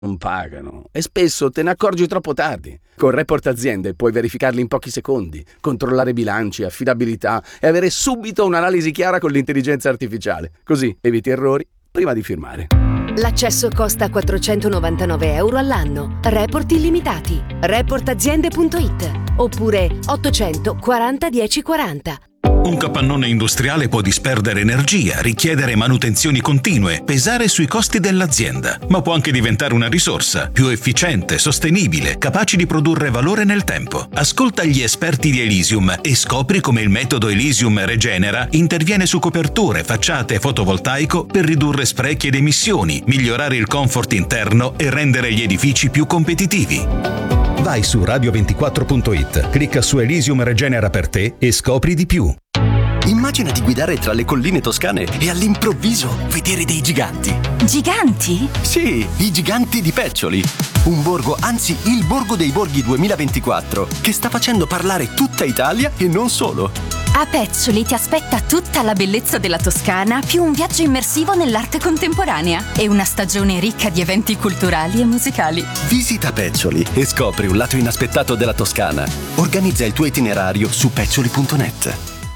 non pagano e spesso te ne accorgi troppo tardi. Con Report Aziende puoi verificarli in pochi secondi, controllare bilanci, affidabilità e avere subito un'analisi chiara con l'intelligenza artificiale. Così eviti errori prima di firmare. L'accesso costa €499 all'anno. Report illimitati. Reportaziende.it oppure 800 40 10 40. Un capannone industriale può disperdere energia, richiedere manutenzioni continue, pesare sui costi dell'azienda, ma può anche diventare una risorsa più efficiente, sostenibile, capace di produrre valore nel tempo. Ascolta gli esperti di Elysium e scopri come il metodo Elysium Regenera interviene su coperture, facciate e fotovoltaico per ridurre sprechi ed emissioni, migliorare il comfort interno e rendere gli edifici più competitivi. Vai su radio24.it, clicca su Elysium Regenera per te e scopri di più. Immagina di guidare tra le colline toscane e all'improvviso vedere dei giganti. Giganti? Sì, i giganti di Peccioli. Un borgo, anzi il Borgo dei Borghi 2024, che sta facendo parlare tutta Italia e non solo. A Peccioli ti aspetta tutta la bellezza della Toscana, più un viaggio immersivo nell'arte contemporanea e una stagione ricca di eventi culturali e musicali. Visita Peccioli e scopri un lato inaspettato della Toscana. Organizza il tuo itinerario su peccioli.net.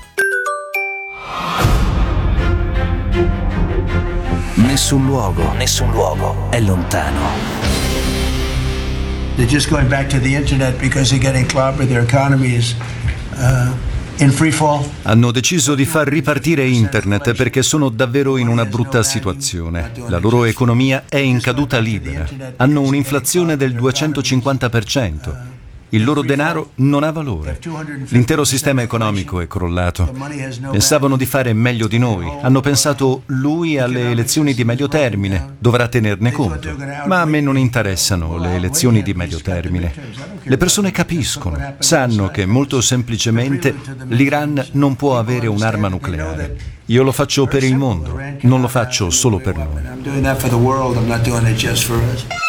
Nessun luogo è lontano. They're just going back to the internet because they're getting clobbered. Their economy is in free fall. Hanno deciso di far ripartire internet perché sono davvero in una brutta situazione. La loro economia è in caduta libera. Hanno un'inflazione del 250%. Il loro denaro non ha valore. L'intero sistema economico è crollato. Pensavano di fare meglio di noi. Hanno pensato lui alle elezioni di medio termine. Dovrà tenerne conto. Ma a me non interessano le elezioni di medio termine. Le persone capiscono. Sanno che molto semplicemente l'Iran non può avere un'arma nucleare. Io lo faccio per il mondo. Non lo faccio solo per noi.